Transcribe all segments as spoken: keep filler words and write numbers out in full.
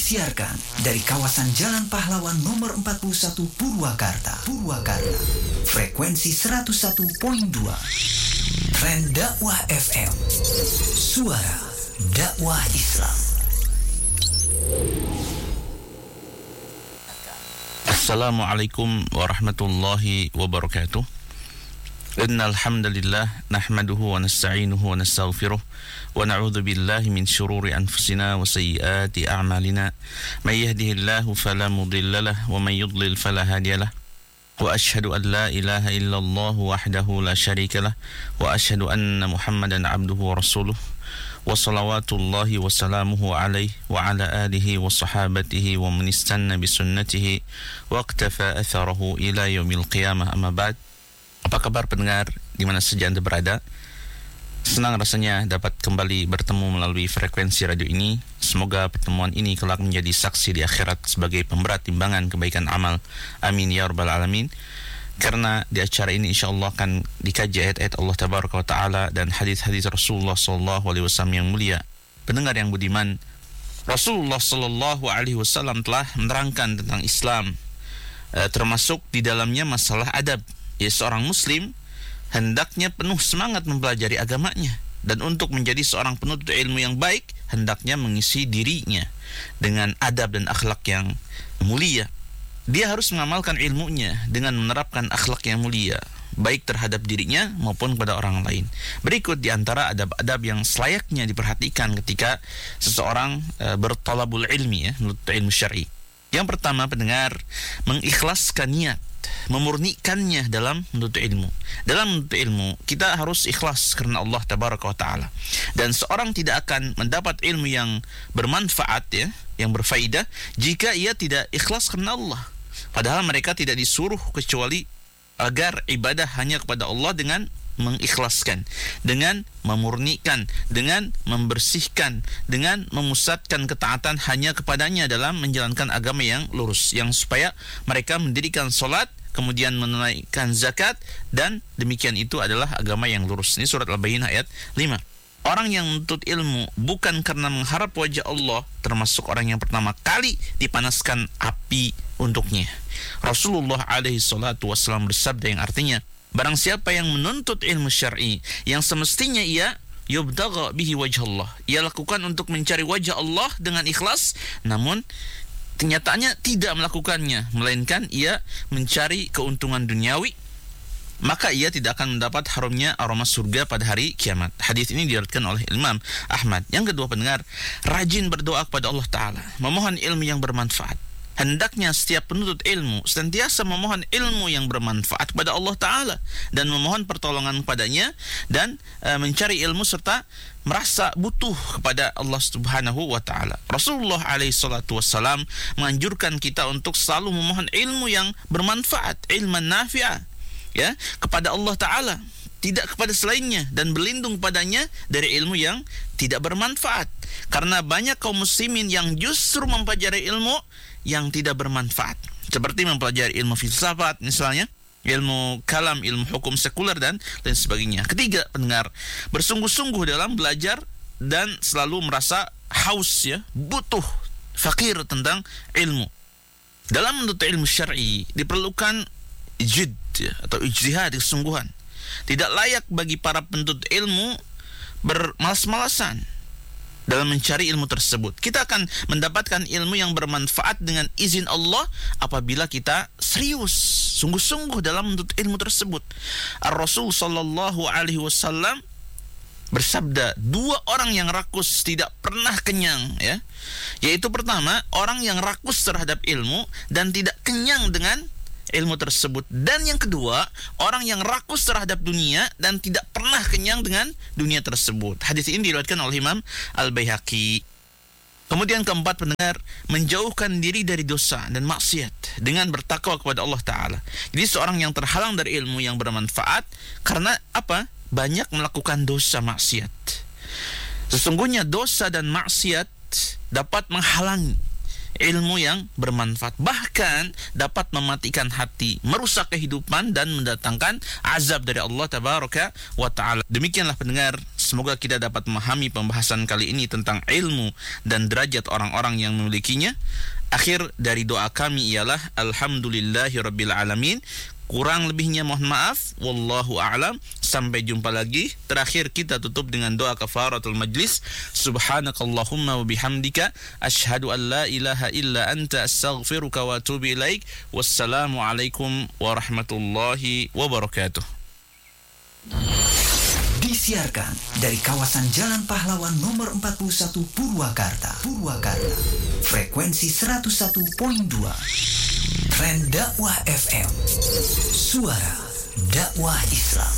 disiarkan dari kawasan Jalan Pahlawan nomor empat puluh satu Purwakarta. Purwakarta. Frekuensi seratus satu koma dua. Tren Dakwah F M. Suara dakwah Islam. Assalamualaikum warahmatullahi wabarakatuh. Innal hamdalillah nahmaduhu wa nasta'inuhu wa nastaghfiruh wa na'udzu billahi min shururi anfusina wa sayyiati a'malina. May yahdihillahu fala mudilla lahu wa may yudlil fala hadiyalah. Wa asyhadu an la ilaha illallah wahdahu la syarika lah wa asyhadu anna Muhammadan 'abduhu wa rasuluh. Wa salawatullahi wa salamuhu alaihi wa ala alihi wa sahabatihi wa man istanna bi sunnatihi wa iqtafa atharahu ila yaumil qiyamah. Amma ba'd. Apa kabar pendengar di mana saja Anda berada? Senang rasanya dapat kembali bertemu melalui frekuensi radio ini. Semoga pertemuan ini kelak menjadi saksi di akhirat sebagai pemberat timbangan kebaikan amal. Amin ya rabbal alamin. Karena di acara ini insyaAllah akan dikaji ayat-ayat Allah Tabaraka wa Ta'ala dan hadis-hadis Rasulullah Sallallahu Alaihi Wasallam yang mulia. Pendengar yang budiman, Rasulullah Sallallahu Alaihi Wasallam telah menerangkan tentang Islam, e, termasuk di dalamnya masalah adab. Ya, seorang muslim hendaknya penuh semangat mempelajari agamanya, dan untuk menjadi seorang penuntut ilmu yang baik hendaknya mengisi dirinya dengan adab dan akhlak yang mulia. Dia harus mengamalkan ilmunya dengan menerapkan akhlak yang mulia, baik terhadap dirinya maupun kepada orang lain. Berikut di antara adab-adab yang selayaknya diperhatikan ketika seseorang e, bertalabul ilmi, ya, menuntut ilmu syar'i. Yang pertama, pendengar, mengikhlaskan niat, memurnikannya dalam menuntut ilmu. Dalam menuntut ilmu, kita harus ikhlas karena Allah Tabaraka wa Ta'ala. Dan seorang tidak akan mendapat ilmu yang bermanfaat, ya, yang berfaedah, jika ia tidak ikhlas karena Allah. Padahal mereka tidak disuruh kecuali agar ibadah hanya kepada Allah dengan mengikhlaskan, dengan memurnikan, dengan membersihkan, dengan memusatkan ketaatan hanya kepadanya dalam menjalankan agama yang lurus, yang supaya mereka mendirikan solat, kemudian menunaikan zakat, dan demikian itu adalah agama yang lurus. Ini surat Al-Bayyinah ayat lima. Orang yang menuntut ilmu bukan karena mengharap wajah Allah, termasuk orang yang pertama kali dipanaskan api untuknya. Rasulullah alaihi salatu wassalam bersabda yang artinya, barang siapa yang menuntut ilmu syar'i yang semestinya ia yubtagha bihi wajh Allah, ia lakukan untuk mencari wajah Allah dengan ikhlas, namun kenyataannya tidak melakukannya, melainkan ia mencari keuntungan duniawi, maka ia tidak akan mendapat harumnya aroma surga pada hari kiamat. Hadis ini diriwayatkan oleh Imam Ahmad. Yang kedua, pendengar, rajin berdoa kepada Allah Ta'ala, memohon ilmu yang bermanfaat. Hendaknya setiap penuntut ilmu senantiasa memohon ilmu yang bermanfaat kepada Allah Ta'ala dan memohon pertolongan kepadanya, dan e, mencari ilmu serta merasa butuh kepada Allah Subhanahu wa Ta'ala. Rasulullah alaihi salatu wassalam menganjurkan kita untuk selalu memohon ilmu yang bermanfaat, ilman nafi'ah, ya, kepada Allah Ta'ala, tidak kepada selainnya, dan berlindung padanya dari ilmu yang tidak bermanfaat. Karena banyak kaum muslimin yang justru mempelajari ilmu yang tidak bermanfaat, seperti mempelajari ilmu filsafat misalnya, ilmu kalam, ilmu hukum sekuler, dan lain sebagainya. Ketiga, pendengar, bersungguh-sungguh dalam belajar dan selalu merasa haus, ya, butuh, fakir tentang ilmu. Dalam menuntut ilmu syar'i diperlukan jid, ya, atau ijtihad, kesungguhan. Tidak layak bagi para penuntut ilmu bermalas-malasan dalam mencari ilmu tersebut. Kita akan mendapatkan ilmu yang bermanfaat dengan izin Allah apabila kita serius, sungguh-sungguh dalam menuntut ilmu tersebut. Ar-Rasul sallallahu alaihi wasallam bersabda, dua orang yang rakus tidak pernah kenyang, ya. Yaitu pertama, orang yang rakus terhadap ilmu dan tidak kenyang dengan ilmu tersebut, dan yang kedua, orang yang rakus terhadap dunia dan tidak pernah kenyang dengan dunia tersebut. Hadis ini diriwayatkan oleh Imam Al-Baihaqi. Kemudian keempat, pendengar, menjauhkan diri dari dosa dan maksiat dengan bertakwa kepada Allah Ta'ala. Jadi seorang yang terhalang dari ilmu yang bermanfaat karena apa? Banyak melakukan dosa maksiat. Sesungguhnya dosa dan maksiat dapat menghalangi ilmu yang bermanfaat, bahkan dapat mematikan hati, merusak kehidupan, dan mendatangkan azab dari Allah Tabaraka wa Ta'ala. Demikianlah pendengar, semoga kita dapat memahami pembahasan kali ini tentang ilmu dan derajat orang-orang yang memilikinya. Akhir dari doa kami ialah alhamdulillahirabbil alamin. Kurang lebihnya mohon maaf, wallahu a'lam. Sampai jumpa lagi. Terakhir kita tutup dengan doa kafaratul majlis. Subhanakallahumma wa bihamdika asyhadu an la ilaha illa anta astaghfiruka wa atubu ilaik. Wassalamu alaikum warahmatullahi wabarakatuh. Disiarkan dari kawasan Jalan Pahlawan nomor empat puluh satu Purwakarta. Purwakarta. Frekuensi seratus satu koma dua. Tren Dakwah F M. Suara dakwah Islam.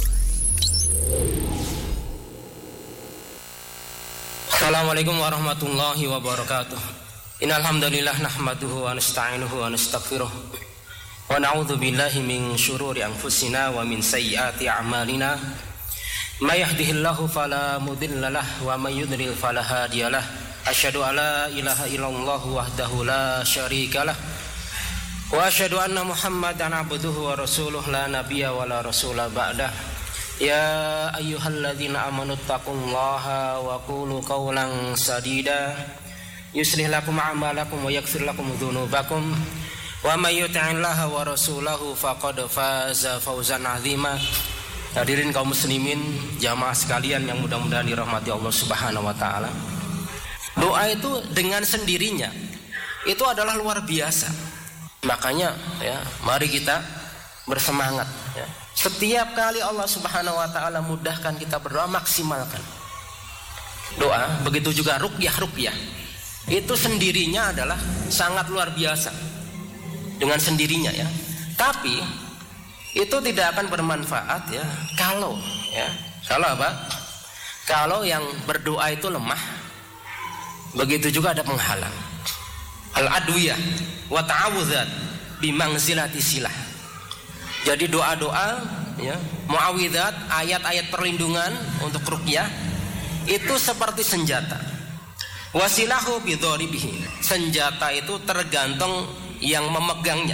Assalamualaikum warahmatullahi wabarakatuh. Innal hamdalillah nahmaduhu wa nasta'inuhu wa nastaghfiruh. Wa na'udzu billahi min syururi anfusina wa min sayyiati a'malina. May yahdihillahu fala mudilla lahu wa may yudlil fala hadiyalah. Asyhadu an la ilaha illallah wahdahu la syarikalah. Wa asyhadu anna Muhammadan abduhu wa rasuluh la nabiyya wa la rasula ba'dah. Ya ayyuhalladzina amanu taqullaha wa qulu qawlan sadida yuslih lakum a'malakum wa yaghfir lakum dzunubakum wa may yuti'illaha wa rasulahu faqad faza fawzan 'azima. Hadirin kaum muslimin, jamaah sekalian yang mudah-mudahan dirahmati Allah Subhanahu wa taala. Doa itu dengan sendirinya itu adalah luar biasa. Makanya ya, mari kita bersemangat ya. Setiap kali Allah Subhanahu wa taala mudahkan kita berdoa, maksimalkan doa. Begitu juga ruqyah-ruqyah. Itu sendirinya adalah sangat luar biasa. Dengan sendirinya ya. Tapi itu tidak akan bermanfaat ya kalau ya, kalau apa? Kalau yang berdoa itu lemah. Begitu juga ada penghalang. Al-adwiyah wa ta'awudzat bimangzilati silah. Jadi doa-doa ya, muawwidzat, ayat-ayat perlindungan untuk ruqyah itu seperti senjata. Wasilahu bidharibihi. Senjata itu tergantung yang memegangnya.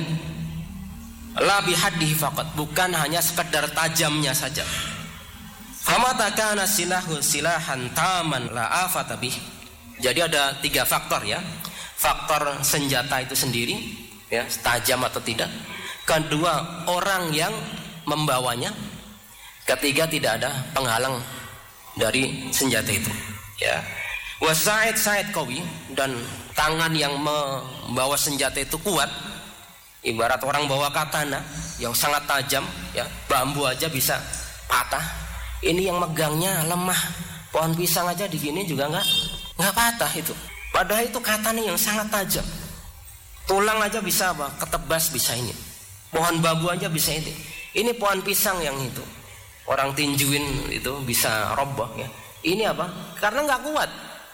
La bihaddihi faqat, bukan hanya sekedar tajamnya saja. Famata kana silahu silahan taman la afata bih. Jadi ada tiga faktor ya. Faktor senjata itu sendiri ya, tajam atau tidak. Kedua, orang yang membawanya. Ketiga, tidak ada penghalang dari senjata itu ya. Wasa'id sa'id qawi, dan tangan yang membawa senjata itu kuat. Ibarat orang bawa katana yang sangat tajam ya, bambu aja bisa patah. Ini yang megangnya lemah. Pohon pisang aja digini juga enggak enggak patah itu. Padahal itu katanya yang sangat tajam. Tulang aja bisa apa? Ketebas bisa ini. Pohon bambu aja bisa ini. Ini pohon pisang yang itu. Orang tinjuin itu bisa roboh ya. Ini apa? Karena nggak kuat.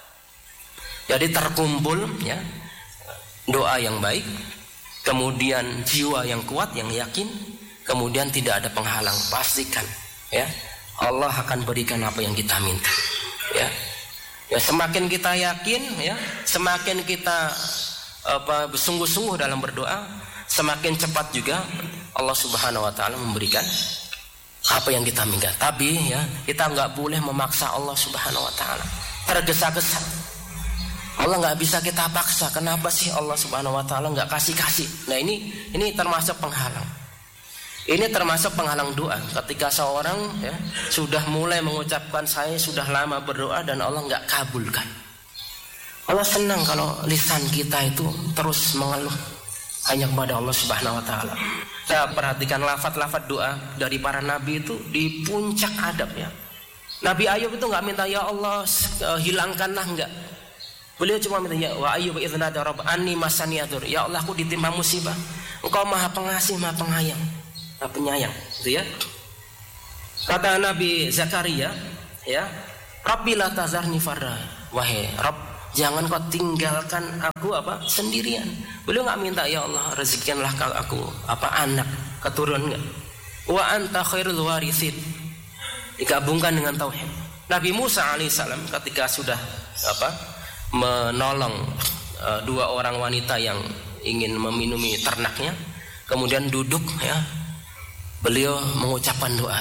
Jadi terkumpul ya doa yang baik, kemudian jiwa yang kuat, yang yakin, kemudian tidak ada penghalang. Pastikan ya Allah akan berikan apa yang kita minta. Ya. Ya, semakin kita yakin ya, semakin kita apa bersungguh-sungguh dalam berdoa, semakin cepat juga Allah Subhanahu wa taala memberikan apa yang kita minta. Tapi ya, kita nggak boleh memaksa Allah Subhanahu wa taala. Tergesa-gesa. Allah nggak bisa kita paksa. Kenapa sih Allah Subhanahu wa taala nggak kasih-kasih? Nah, ini ini termasuk penghalang. Ini termasuk penghalang doa. Ketika seorang ya, sudah mulai mengucapkan saya sudah lama berdoa dan Allah nggak kabulkan. Allah senang kalau lisan kita itu terus mengeluh hanya kepada Allah Subhanahu wa taala. Saya perhatikan lafaz-lafaz doa dari para nabi itu di puncak adab ya. Nabi Ayub itu nggak minta ya Allah hilangkanlah, enggak. Beliau cuma minta ya wa Ayub idz nada rabb anni masaniyadur. Ya Allah, aku ditimpa musibah. Engkau Maha Pengasih, Maha Penyayang. Penyayang, gitu ya. Kata Nabi Zakaria, ya, Rabbi la tazarni farda. Wahai Rabb, jangan kau tinggalkan aku apa sendirian. Beliau nggak minta ya Allah rezekikanlah aku apa anak keturunan, enggak. Wa anta khairul warithin. Digabungkan dengan tauhid. Nabi Musa alaihissalam ketika sudah apa menolong uh, dua orang wanita yang ingin meminumi ternaknya, kemudian duduk ya. Beliau mengucapkan doa,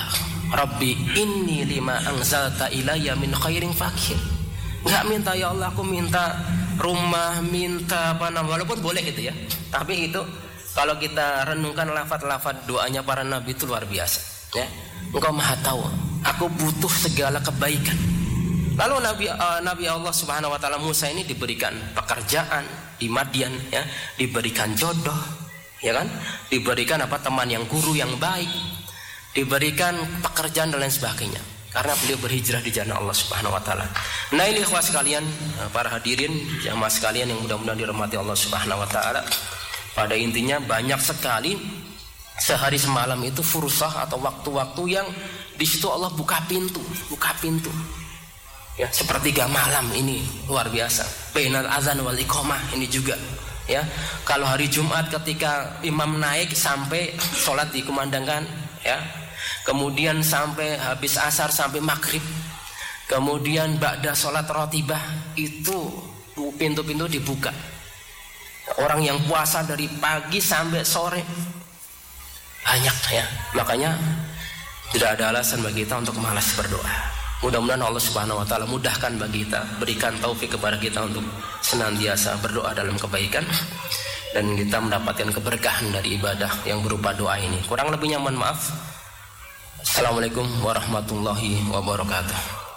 Rabbi inni lima anzalta ilayya min khairin fakir. Enggak minta ya Allah aku minta rumah, minta apa namanya, walaupun boleh gitu ya. Tapi itu kalau kita renungkan lafaz-lafaz doanya para nabi itu luar biasa ya. Engkau Maha tahu, aku butuh segala kebaikan. Lalu Nabi uh, Nabi Allah Subhanahu wa taala Musa ini diberikan pekerjaan di Madian ya, diberikan jodoh, ya kan? Diberikan apa teman yang guru yang baik, diberikan pekerjaan dan lain sebagainya. Karena beliau berhijrah di jalan Allah Subhanahu wa taala. Nah, ini ikhwah sekalian, para hadirin, jamaah sekalian yang mudah-mudahan dirahmati Allah Subhanahu wa taala. Pada intinya banyak sekali sehari semalam itu fursah atau waktu-waktu yang di situ Allah buka pintu, buka pintu. Ya, sepertiga malam ini luar biasa. Bainal azan wal iqamah ini juga ya. Kalau hari Jumat ketika imam naik sampai sholat dikumandangkan ya. Kemudian sampai habis asar sampai maghrib. Kemudian ba'da sholat rotibah itu pintu-pintu dibuka. Orang yang puasa dari pagi sampai sore banyak ya. Makanya tidak ada alasan bagi kita untuk malas berdoa. Mudah-mudahan Allah Subhanahu wa taala mudahkan bagi kita, berikan taufik kepada kita untuk senantiasa berdoa dalam kebaikan dan kita mendapatkan keberkahan dari ibadah yang berupa doa ini. Kurang lebihnya mohon maaf. Assalamualaikum warahmatullahi wabarakatuh.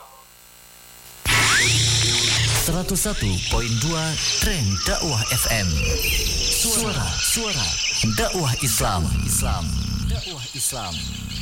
seratus satu koma dua Trend Dakwah F M. Suara, suara dakwah Islam. Islam. Dakwah Islam.